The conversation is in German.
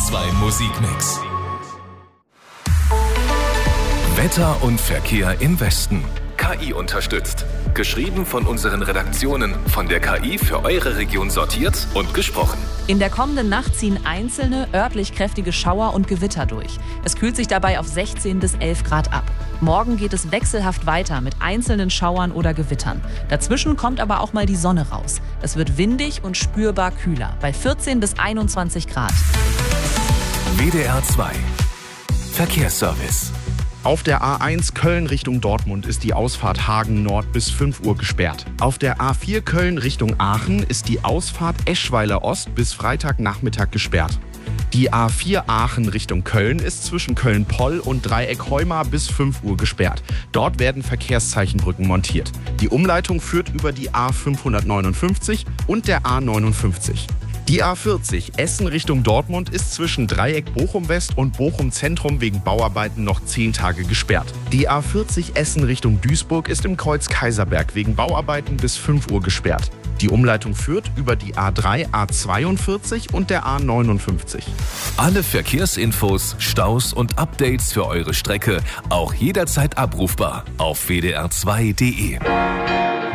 2 Musikmix. Wetter und Verkehr im Westen. KI unterstützt. Geschrieben von unseren Redaktionen, von der KI für eure Region sortiert und gesprochen. In der kommenden Nacht ziehen einzelne, örtlich kräftige Schauer und Gewitter durch. Es kühlt sich dabei auf 16 bis 11 Grad ab. Morgen geht es wechselhaft weiter mit einzelnen Schauern oder Gewittern. Dazwischen kommt aber auch mal die Sonne raus. Es wird windig und spürbar kühler, bei 14 bis 21 Grad. WDR 2 Verkehrsservice. Auf der A1 Köln Richtung Dortmund ist die Ausfahrt Hagen Nord bis 5 Uhr gesperrt. Auf der A4 Köln Richtung Aachen ist die Ausfahrt Eschweiler Ost bis Freitagnachmittag gesperrt. Die A4 Aachen Richtung Köln ist zwischen Köln-Poll und Dreieck Heumar bis 5 Uhr gesperrt. Dort werden Verkehrszeichenbrücken montiert. Die Umleitung führt über die A559 und der A59. Die A40 Essen Richtung Dortmund ist zwischen Dreieck Bochum West und Bochum Zentrum wegen Bauarbeiten noch 10 Tage gesperrt. Die A40 Essen Richtung Duisburg ist im Kreuz Kaiserberg wegen Bauarbeiten bis 5 Uhr gesperrt. Die Umleitung führt über die A3, A42 und der A59. Alle Verkehrsinfos, Staus und Updates für eure Strecke auch jederzeit abrufbar auf wdr2.de.